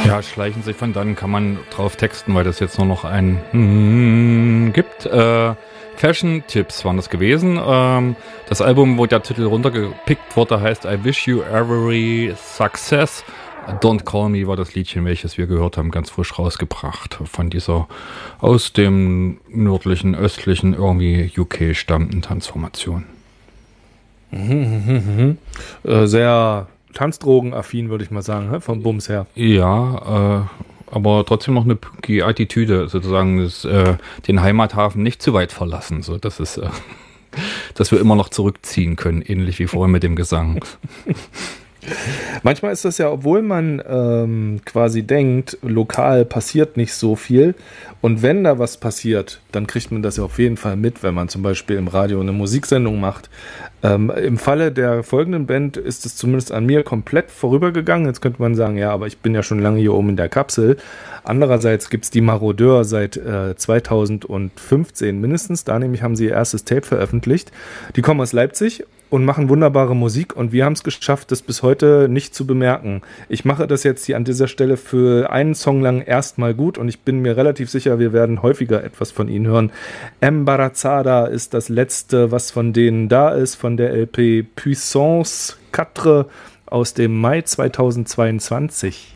Ja, schleichen sich von dann, kann man drauf texten, weil das jetzt nur noch ein gibt. Fashion-Tipps waren das gewesen. Das Album, wo der Titel runtergepickt wurde, heißt I Wish You Every Success. Don't Call Me war das Liedchen, welches wir gehört haben, ganz frisch rausgebracht. Von dieser aus dem nördlichen, östlichen, irgendwie UK stammenden Tanzformation. Sehr Tanzdrogenaffin, würde ich mal sagen, vom Bums her. Ja, aber trotzdem noch eine punky Attitüde, sozusagen den Heimathafen nicht zu weit verlassen, so dass es, dass wir immer noch zurückziehen können, ähnlich wie vorhin mit dem Gesang. Manchmal ist das ja, obwohl man quasi denkt, lokal passiert nicht so viel. Und wenn da was passiert, dann kriegt man das ja auf jeden Fall mit, wenn man zum Beispiel im Radio eine Musiksendung macht. Im Falle der folgenden Band ist es zumindest an mir komplett vorübergegangen. Jetzt könnte man sagen, ja, aber ich bin ja schon lange hier oben in der Kapsel. Andererseits gibt es die Marodeur seit 2015 mindestens. Da nämlich haben sie ihr erstes Tape veröffentlicht. Die kommen aus Leipzig und machen wunderbare Musik und wir haben es geschafft, das bis heute nicht zu bemerken. Ich mache das jetzt hier an dieser Stelle für einen Song lang erstmal gut und ich bin mir relativ sicher, wir werden häufiger etwas von ihnen hören. Embarazada ist das letzte, was von denen da ist, von der LP Puissance 4 aus dem Mai 2022.